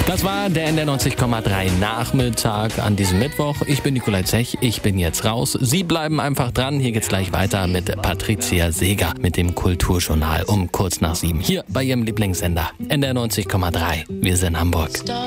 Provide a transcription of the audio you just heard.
Das war der NDR 90,3 Nachmittag an diesem Mittwoch. Ich bin Nikolai Zech, ich bin jetzt raus. Sie bleiben einfach dran. Hier geht's gleich weiter mit Patricia Seeger mit dem Kulturjournal um kurz nach 7. Hier bei Ihrem Lieblingssender NDR 90,3. Wir sind Hamburg.